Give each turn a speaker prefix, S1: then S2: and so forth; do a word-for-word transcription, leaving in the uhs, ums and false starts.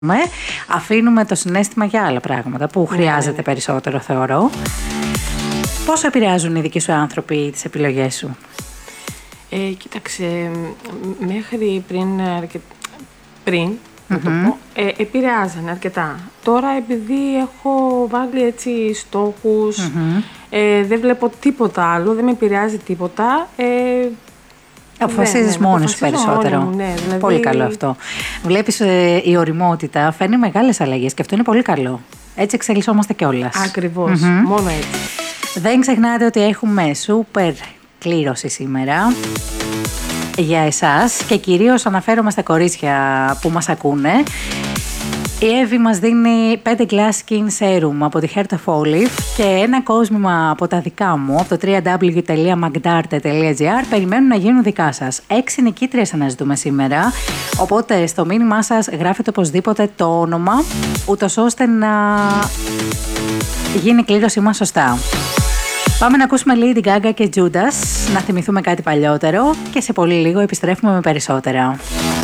S1: αφήνουμε το συναίσθημα για άλλα πράγματα που χρειάζεται ναι. περισσότερο, θεωρώ. Πόσο επηρεάζουν οι δικοί σου άνθρωποι τις επιλογές σου?
S2: Ε, κοίταξε, μέχρι πριν, αρκε... πριν mm-hmm. να το πω, ε, επηρεάζανε αρκετά. Τώρα επειδή έχω βάλει έτσι στόχους, mm-hmm. ε, δεν βλέπω τίποτα άλλο, δεν με επηρεάζει τίποτα. Ε,
S1: Αποφασίζεις ναι, ναι, μόνος σου περισσότερο.
S2: Μου, ναι, δηλαδή...
S1: Πολύ καλό αυτό. Βλέπεις ε, η ωριμότητα φέρνει μεγάλες αλλαγές και αυτό είναι πολύ καλό. Έτσι εξελισσόμαστε κιόλας.
S2: Ακριβώς, mm-hmm. μόνο έτσι.
S1: Δεν ξεχνάτε ότι έχουμε σούπερ κλήρωση σήμερα για εσάς και κυρίως αναφέρομαι στα κορίτσια που μας ακούνε. Η Εύη μας δίνει πέντε Glass Skin Serum από τη Heart of Olive και ένα κόσμημα από τα δικά μου, από το double-u double-u double-u τελεία magdarte τελεία gr, περιμένουν να γίνουν δικά σας. Έξι νικήτριες αναζητούμε σήμερα, οπότε στο μήνυμά σας γράφετε οπωσδήποτε το όνομα, ούτως ώστε να γίνει η κλήρωσή μας σωστά. Πάμε να ακούσουμε Lady Gaga και Judas, να θυμηθούμε κάτι παλιότερο και σε πολύ λίγο επιστρέφουμε με περισσότερα.